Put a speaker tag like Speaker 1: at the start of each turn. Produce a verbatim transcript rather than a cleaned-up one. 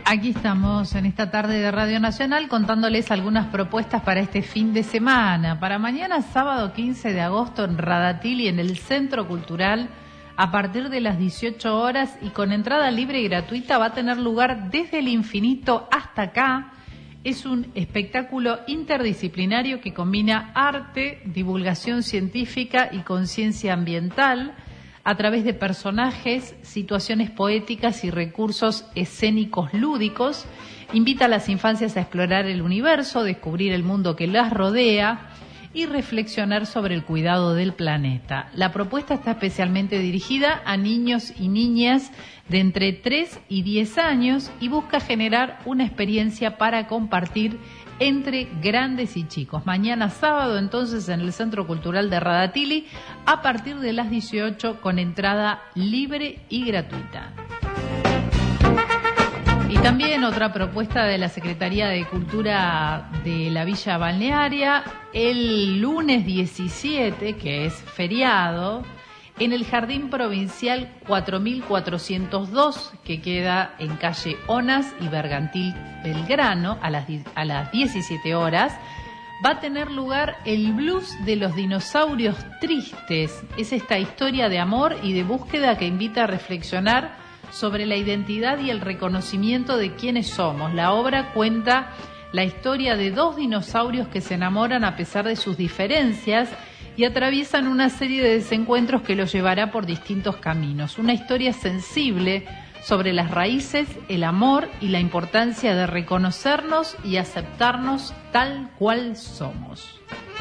Speaker 1: Aquí estamos en esta tarde de Radio Nacional contándoles algunas propuestas para este fin de semana. Para mañana, sábado quince de agosto, en Radatili, en el Centro Cultural, a partir de las dieciocho horas y con entrada libre y gratuita, va a tener lugar Desde el Infinito hasta acá. Es un espectáculo interdisciplinario que combina arte, divulgación científica y conciencia ambiental a través de personajes, situaciones poéticas y recursos escénicos lúdicos. Invita a las infancias a explorar el universo, descubrir el mundo que las rodea y reflexionar sobre el cuidado del planeta. La propuesta está especialmente dirigida a niños y niñas de entre tres y diez años y busca generar una experiencia para compartir entre grandes y chicos. Mañana sábado, entonces, en el Centro Cultural de Radatili, a partir de las dieciocho, con entrada libre y gratuita. Y también otra propuesta de la Secretaría de Cultura de la Villa Balnearia, el lunes diecisiete, que es feriado, en el Jardín Provincial cuatro mil cuatrocientos dos, que queda en calle Onas y Bergantil Belgrano, a las, a las diecisiete horas, va a tener lugar el Blues de los Dinosaurios Tristes. Es esta historia de amor y de búsqueda que invita a reflexionar sobre la identidad y el reconocimiento de quiénes somos. La obra cuenta la historia de dos dinosaurios que se enamoran a pesar de sus diferencias y atraviesan una serie de desencuentros que los llevará por distintos caminos. Una historia sensible sobre las raíces, el amor y la importancia de reconocernos y aceptarnos tal cual somos.